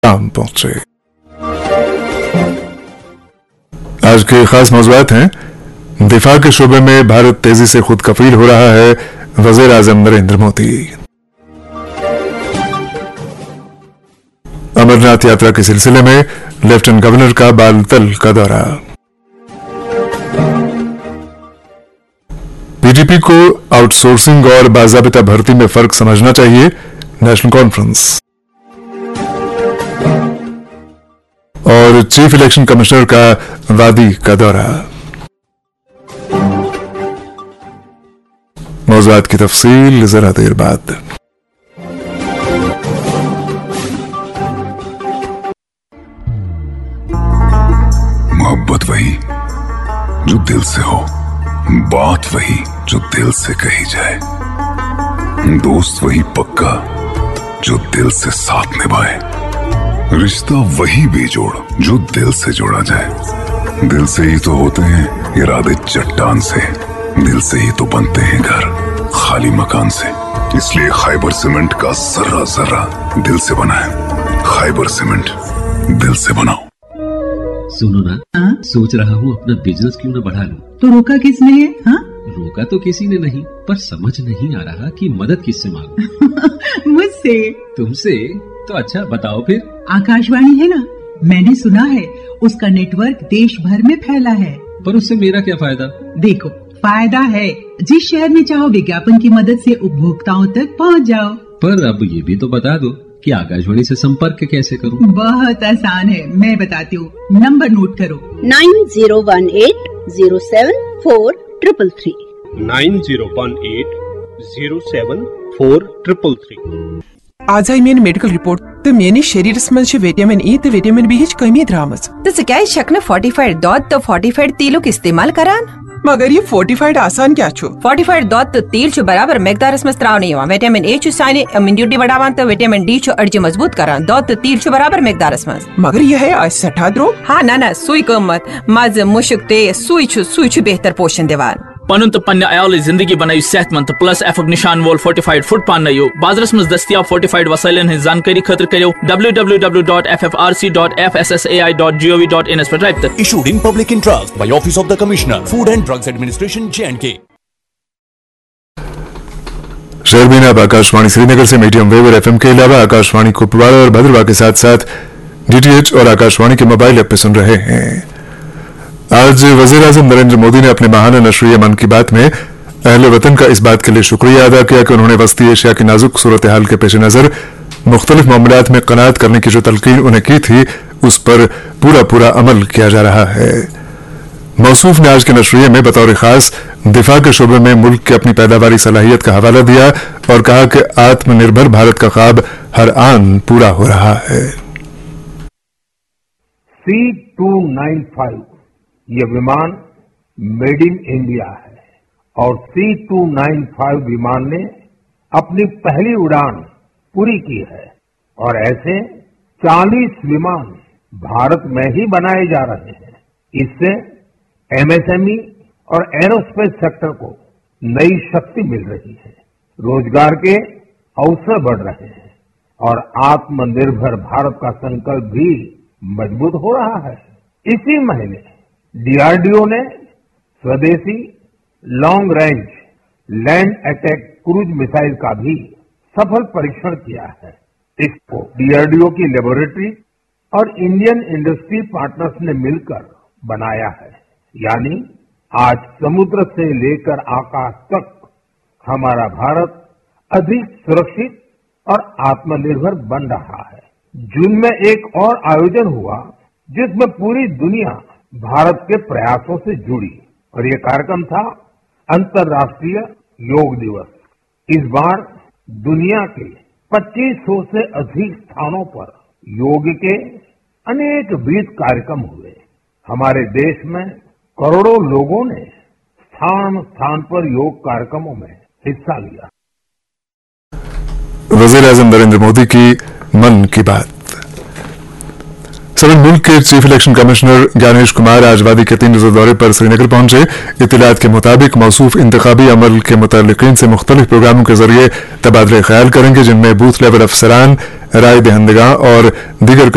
काम पहुंचे। आज के खास मौज़ूआत हैं, दिफा के शोबे में भारत तेजी से खुद कफील हो रहा है, वज़ीर आज़म नरेंद्र मोदी। अमरनाथ यात्रा के सिलसिले में लेफ्टिनेंट गवर्नर का बालतल का दौरा। पीडीपी को आउटसोर्सिंग और बाज़ाबिता भर्ती में फर्क समझना चाहिए, नेशनल कॉन्फ्रेंस। और चीफ इलेक्शन कमिश्नर का वादी का दौरा। मौज़ूआत की तफसील जरा देर बाद। मोहब्बत वही जो दिल से हो, बात वही जो दिल से कही जाए, दोस्त वही पक्का जो दिल से साथ निभाए, रिश्ता वही बेजोड़ जो दिल से जोड़ा जाए। दिल से ही तो होते हैं इरादे चट्टान से, दिल से ही तो बनते हैं घर खाली मकान से। इसलिए खैबर सीमेंट का जर्रा जर्रा दिल से बना है। खैबर सीमेंट, दिल से बनाओ। सुनो ना, सोच रहा हूँ अपना बिजनेस क्यों न बढ़ा लूं। तो रोका किसने है? रोका तो किसी ने नहीं, पर समझ नहीं आ रहा कि मदद किससे मांगूं। मुझसे। तुमसे? तो अच्छा बताओ फिर। आकाशवाणी है ना, मैंने सुना है उसका नेटवर्क देश भर में फैला है। पर उससे मेरा क्या फायदा? देखो, फायदा है, जिस शहर में चाहो विज्ञापन की मदद से उपभोक्ताओं तक पहुंच जाओ। पर अब ये भी तो बता दो कि आकाशवाणी से संपर्क कैसे करूं? बहुत आसान है, मैं बताती हूँ। नंबर नोट करो, 9018074333। 9018074333। आज आई मेरी मेडिकल रिपोर्ट तो मेरी शरीरस मज विटामिन ई तो विटामिन बी कमी द्रामज। तो क्या शक फोर्टिफाइड दूध तो फोर्टिफाइड तीलुक इस्तेमाल करान। मगर ये फोर्टिफाइड आसान क्या छो? फोर्टिफाइड दूध तो तील छो बराबर मिकदारस में त्राव नहीं हुआ। विटामिन ए छो साइने इम्यूनिटी बढ़ावान तो विटामिन डी छो अर्जी मजबूत करान। दूध तो तील छो बराबर मिकदारस में। मगर ये है आज सठा द्रो। हाँ ना सुई कमत मज मुशक ते सुई छो बेहतर पोषण देवान। पनुन तो पन्ने आयाल जिंदगी बनायु सेहतमंद तो प्लस एफक निशान वोल फोर्टिफाइड फूड पानो बाजरस में दस्तियाब फोर्टिफाइड वसाइलन हज जानकारी खतर करो www.ffrc.fssai.gov.in इस पर right. Issued in public interest by Office of the Commissioner, Food and Drugs Administration, J&K। शहरबीन अब आकाशवाणी श्रीनगर से मीडियम वेव और एफएम के अलावा आकाशवाणी कुपवाड़ा और भद्रवाह के साथ साथ डीटीएच और आकाशवाणी के मोबाइल ऐप पे सुन रहे हैं। आज वज़ीर आज़म नरेंद्र मोदी ने अपने माहाना नशरिया मन की बात में अहले वतन का इस बात के लिए शुक्रिया अदा किया कि उन्होंने वस्ती एशिया की नाजुक सूरत हाल के पेश नजर मुख्तलिफ मामलात में कनात करने की जो तलकीन उन्हें की थी, उस पर पूरा अमल किया जा रहा है। मौसूफ ने आज के नशरिये में बतौर खास दिफा के शोबे में मुल्क की अपनी पैदावारी सलाहियत का हवाला दिया और कहा कि आत्मनिर्भर भारत का ख्वाब हर आन पूरा हो रहा है। C295 ये विमान मेड इन इंडिया है और C295 विमान ने अपनी पहली उड़ान पूरी की है और ऐसे 40 विमान भारत में ही बनाए जा रहे हैं। इससे एमएसएमई और एरोस्पेस सेक्टर को नई शक्ति मिल रही है, रोजगार के अवसर बढ़ रहे हैं और आत्मनिर्भर भारत का संकल्प भी मजबूत हो रहा है। इसी महीने डीआरडीओ ने स्वदेशी long range land attack cruise missile का भी सफल परीक्षण किया है। इसको डीआरडीओ की लेबोरेटरी और इंडियन इंडस्ट्री पार्टनर्स ने मिलकर बनाया है। यानी आज समुद्र से लेकर आकाश तक हमारा भारत अधिक सुरक्षित और आत्मनिर्भर बन रहा है। जून में एक और आयोजन हुआ जिसमें पूरी दुनिया भारत के प्रयासों से जुड़ी और ये कार्यक्रम था अंतर्राष्ट्रीय योग दिवस। इस बार दुनिया के 2500 से अधिक स्थानों पर योग के अनेक विविध कार्यक्रम हुए। हमारे देश में करोड़ों लोगों ने स्थान स्थान पर योग कार्यक्रमों में हिस्सा लिया। वज़ीर आज़म नरेंद्र मोदी की मन की बात। सबल मुल्क के chief election commissioner Gyanesh Kumar आज वादी के 3 रोजा दौरे पर श्रीनगर पहुंचे। इत्तलात के मुताबिक मौसूफ इंतखाबी अमल के मुतल्लिकीन से मुख्तलिफ प्रोग्रामों के जरिए तबादले ख्याल करेंगे, जिनमें बूथ लेवल अफसरान, राय दहिंदगां और दीगर